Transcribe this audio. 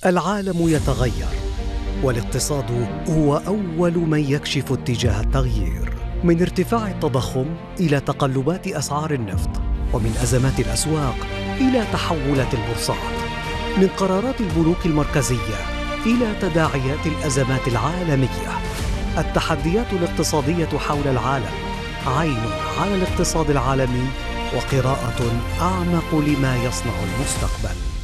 العالم يتغير، والاقتصاد هو أول من يكشف اتجاه التغيير، من ارتفاع التضخم إلى تقلبات أسعار النفط، ومن أزمات الأسواق إلى تحولات البورصات، من قرارات البنوك المركزية إلى تداعيات الأزمات العالمية. التحديات الاقتصادية حول العالم عين على الاقتصاد العالمي، وقراءة أعمق لما يصنع المستقبل.